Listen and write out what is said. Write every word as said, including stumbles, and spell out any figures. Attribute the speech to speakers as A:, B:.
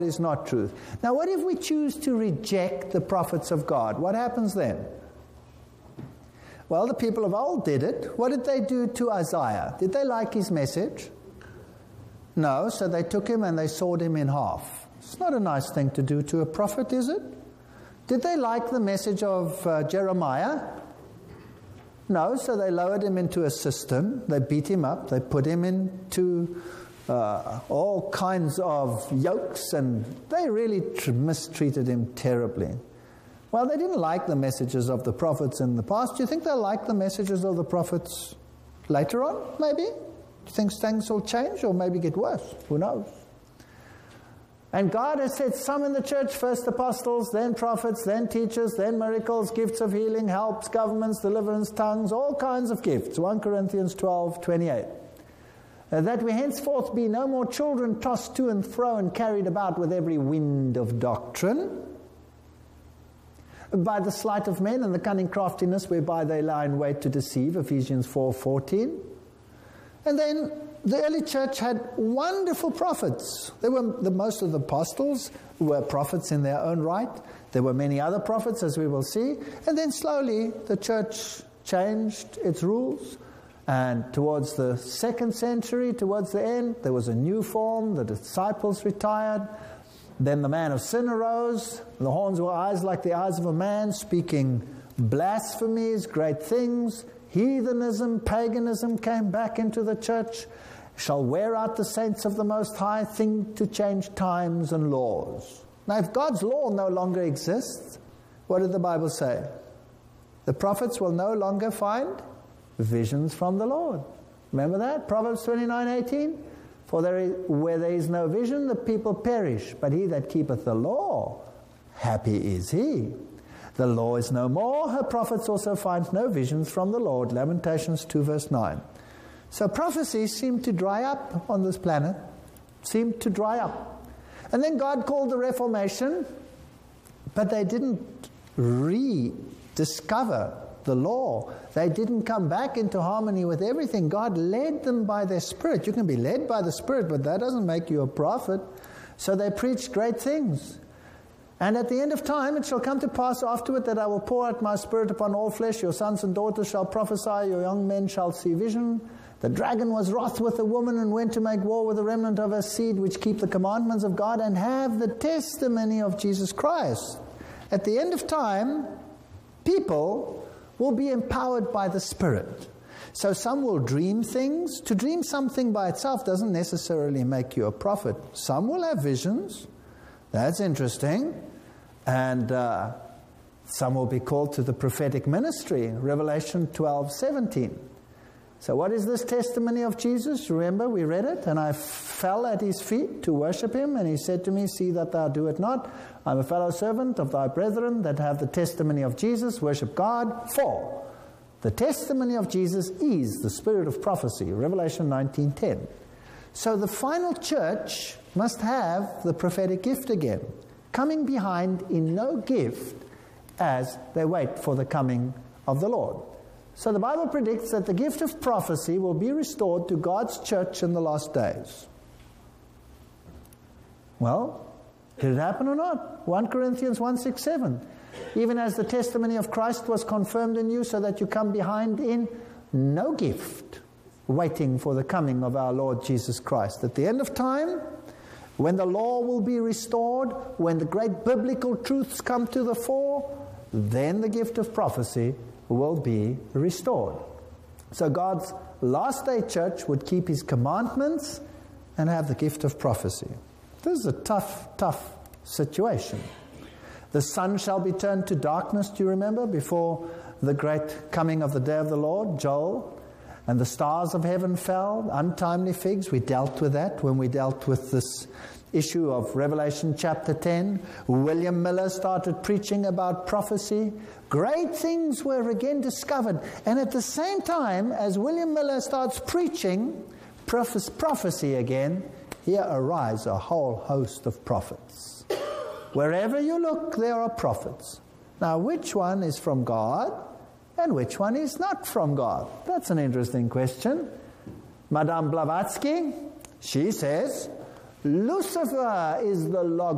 A: is not truth. Now, what if we choose to reject the prophets of God? What happens then? Well, the people of old did it. What did they do to Isaiah? Did they like his message? No, so they took him and they sawed him in half. It's not a nice thing to do to a prophet, is it? Did they like the message of uh, Jeremiah? No, so they lowered him into a cistern. They beat him up. They put him into uh, all kinds of yokes, and they really tr- mistreated him terribly. Well, they didn't like the messages of the prophets in the past. Do you think they'll like the messages of the prophets later on, maybe? Do you think things will change or maybe get worse? Who knows? And God has set some in the church, first apostles, then prophets, then teachers, then miracles, gifts of healing, helps, governments, deliverance, tongues, all kinds of gifts. First Corinthians twelve twenty-eight. Uh, that we henceforth be no more children tossed to and fro and carried about with every wind of doctrine, by the sleight of men and the cunning craftiness whereby they lie in wait to deceive, Ephesians four fourteen. And then the early church had wonderful prophets. There were the most of the apostles were prophets in their own right. There were many other prophets, as we will see. And then slowly the church changed its rules. And towards the second century, towards the end, there was a new form. The disciples retired. Then the man of sin arose. The horns were eyes like the eyes of a man, speaking blasphemies, great things. Heathenism, paganism came back into the church. Shall wear out the saints of the Most High, think to change times and laws. Now, if God's law no longer exists, what did the Bible say? The prophets will no longer find visions from the Lord. Remember that? Proverbs twenty-nine eighteen. For there is, where there is no vision, the people perish. But he that keepeth the law, happy is he. The law is no more. Her prophets also find no visions from the Lord. Lamentations two verse nine. So prophecies seem to dry up on this planet. Seem to dry up. And then God called the Reformation, but they didn't rediscover the law. They didn't come back into harmony with everything. God led them by their Spirit. You can be led by the Spirit, but that doesn't make you a prophet. So they preached great things. And at the end of time, it shall come to pass afterward that I will pour out my Spirit upon all flesh. Your sons and daughters shall prophesy. Your young men shall see vision. The dragon was wroth with the woman and went to make war with the remnant of her seed, which keep the commandments of God and have the testimony of Jesus Christ. At the end of time, people will be empowered by the Spirit. So some will dream things. To dream something by itself doesn't necessarily make you a prophet. Some will have visions. That's interesting. And uh, some will be called to the prophetic ministry. Revelation twelve seventeen. So what is this testimony of Jesus? Remember, we read it. And I fell at his feet to worship him. And he said to me, see that thou do it not. I'm a fellow servant of thy brethren that have the testimony of Jesus. Worship God. For the testimony of Jesus is the spirit of prophecy. Revelation nineteen ten. So the final church must have the prophetic gift again, coming behind in no gift as they wait for the coming of the Lord. So the Bible predicts that the gift of prophecy will be restored to God's church in the last days. Well, did it happen or not? First Corinthians one six seven. Even as the testimony of Christ was confirmed in you, so that you come behind in no gift, waiting for the coming of our Lord Jesus Christ. At the end of time, when the law will be restored, when the great biblical truths come to the fore, then the gift of prophecy will be restored. So God's last day church would keep his commandments and have the gift of prophecy. This is a tough, tough situation. The sun shall be turned to darkness, do you remember, before the great coming of the day of the Lord, Joel? And the stars of heaven fell, untimely figs. We dealt with that when we dealt with this issue of Revelation chapter ten. William Miller started preaching about prophecy. Great things were again discovered. And at the same time, as William Miller starts preaching prophecy again, here arise a whole host of prophets. Wherever you look, there are prophets. Now, which one is from God and which one is not from God? That's an interesting question. Madame Blavatsky, she says, Lucifer is the log